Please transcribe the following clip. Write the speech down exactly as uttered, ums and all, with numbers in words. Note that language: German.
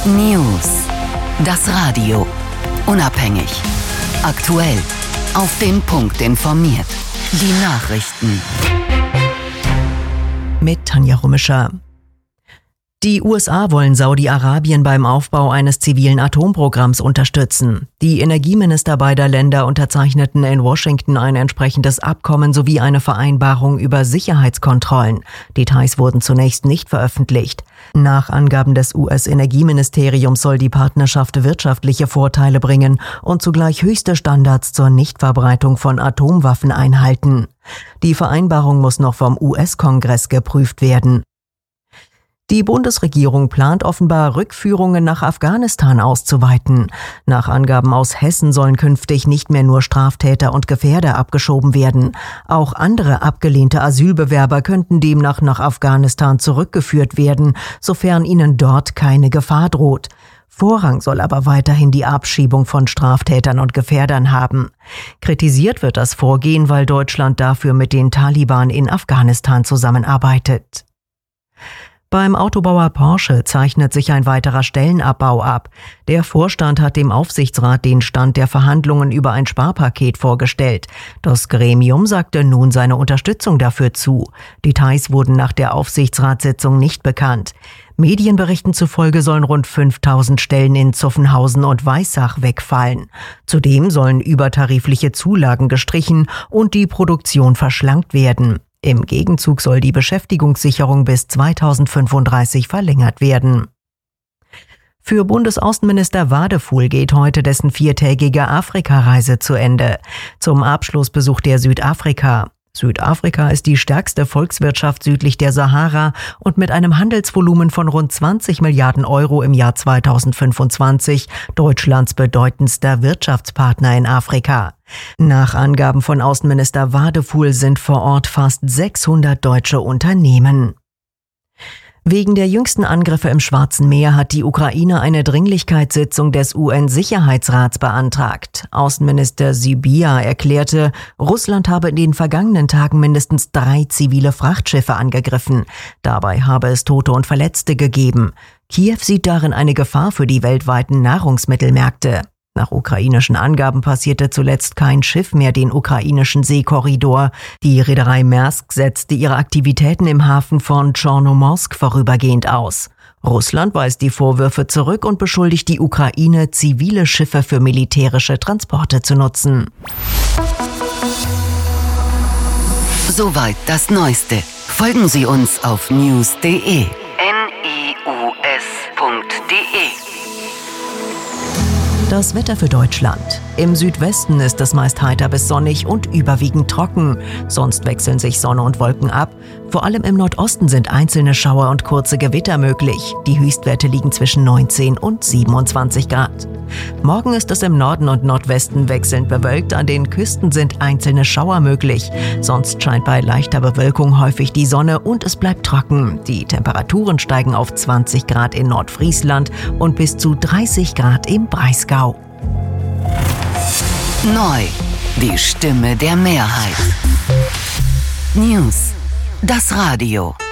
News. Das Radio. Unabhängig. Aktuell. Auf den Punkt informiert. Die Nachrichten. Mit Tanja Rummischer. Die U S A wollen Saudi-Arabien beim Aufbau eines zivilen Atomprogramms unterstützen. Die Energieminister beider Länder unterzeichneten in Washington ein entsprechendes Abkommen sowie eine Vereinbarung über Sicherheitskontrollen. Details wurden zunächst nicht veröffentlicht. Nach Angaben des U S-Energieministeriums soll die Partnerschaft wirtschaftliche Vorteile bringen und zugleich höchste Standards zur Nichtverbreitung von Atomwaffen einhalten. Die Vereinbarung muss noch vom U S-Kongress geprüft werden. Die Bundesregierung plant offenbar, Rückführungen nach Afghanistan auszuweiten. Nach Angaben aus Hessen sollen künftig nicht mehr nur Straftäter und Gefährder abgeschoben werden. Auch andere abgelehnte Asylbewerber könnten demnach nach Afghanistan zurückgeführt werden, sofern ihnen dort keine Gefahr droht. Vorrang soll aber weiterhin die Abschiebung von Straftätern und Gefährdern haben. Kritisiert wird das Vorgehen, weil Deutschland dafür mit den Taliban in Afghanistan zusammenarbeitet. Beim Autobauer Porsche zeichnet sich ein weiterer Stellenabbau ab. Der Vorstand hat dem Aufsichtsrat den Stand der Verhandlungen über ein Sparpaket vorgestellt. Das Gremium sagte nun seine Unterstützung dafür zu. Details wurden nach der Aufsichtsratssitzung nicht bekannt. Medienberichten zufolge sollen rund fünftausend Stellen in Zuffenhausen und Weissach wegfallen. Zudem sollen übertarifliche Zulagen gestrichen und die Produktion verschlankt werden. Im Gegenzug soll die Beschäftigungssicherung bis zweitausendfünfunddreißig verlängert werden. Für Bundesaußenminister Wadefuhl geht heute dessen viertägige Afrikareise zu Ende. Zum Abschluss besucht er Südafrika. Südafrika ist die stärkste Volkswirtschaft südlich der Sahara und mit einem Handelsvolumen von rund zwanzig Milliarden Euro im Jahr zweitausendfünfundzwanzig Deutschlands bedeutendster Wirtschaftspartner in Afrika. Nach Angaben von Außenminister Wadefuhl sind vor Ort fast sechshundert deutsche Unternehmen. Wegen der jüngsten Angriffe im Schwarzen Meer hat die Ukraine eine Dringlichkeitssitzung des U N-Sicherheitsrats beantragt. Außenminister Sybiha erklärte, Russland habe in den vergangenen Tagen mindestens drei zivile Frachtschiffe angegriffen. Dabei habe es Tote und Verletzte gegeben. Kiew sieht darin eine Gefahr für die weltweiten Nahrungsmittelmärkte. Nach ukrainischen Angaben passierte zuletzt kein Schiff mehr den ukrainischen Seekorridor. Die Reederei Maersk setzte ihre Aktivitäten im Hafen von Tschornomorsk vorübergehend aus. Russland weist die Vorwürfe zurück und beschuldigt die Ukraine, zivile Schiffe für militärische Transporte zu nutzen. Soweit das Neueste. Folgen Sie uns auf news punkt de. N I U S punkt de. Das Wetter für Deutschland. Im Südwesten ist es meist heiter bis sonnig und überwiegend trocken. Sonst wechseln sich Sonne und Wolken ab. Vor allem im Nordosten sind einzelne Schauer und kurze Gewitter möglich. Die Höchstwerte liegen zwischen neunzehn und siebenundzwanzig Grad. Morgen ist es im Norden und Nordwesten wechselnd bewölkt. An den Küsten sind einzelne Schauer möglich. Sonst scheint bei leichter Bewölkung häufig die Sonne und es bleibt trocken. Die Temperaturen steigen auf zwanzig Grad in Nordfriesland und bis zu dreißig Grad im Breisgau. Neu. Die Stimme der Mehrheit. News. Das Radio.